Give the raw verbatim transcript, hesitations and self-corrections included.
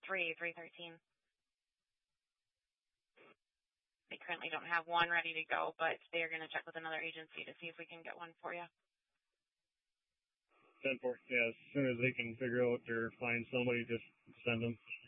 three, three thirteen. They currently don't have one ready to go, but they are going to check with another agency to see if we can get one for you. ten four, yeah, as soon as they can figure out or find somebody, just send them.